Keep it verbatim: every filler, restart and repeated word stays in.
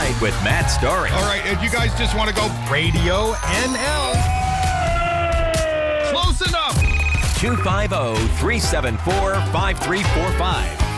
Ride with Matt Story. All right, if you guys just want to go Radio N L. Close enough. two five zero, three seven four, five three four five.